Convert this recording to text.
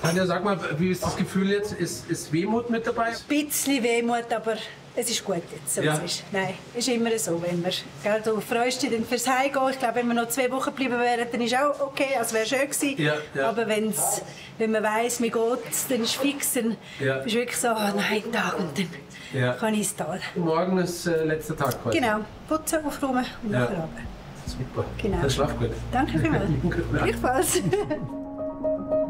Tanja, sag mal, wie ist das Gefühl jetzt? Ist Wehmut mit dabei? Ein bisschen Wehmut, aber es ist gut jetzt, so Ja. es ist. Nein, es ist immer so, wenn wir, gell, du freust dich dann fürs Heimgehen. Ich glaube, wenn wir noch 2 Wochen bleiben wären, dann ist auch okay, also wäre schön gewesen. Ja, ja. Aber wenn man weiss, mir geht's, dann ist fix, dann Ja. bist du wirklich so, oh nein, Tag und dann Ja. kann ich ins Tal. Morgen ist letzter Tag quasi. Genau, putzen, aufräumen und Ja. nachher runter. Super. Genau. Dann schlaf gut. Danke vielmals. Gute Nacht. Gleichfalls.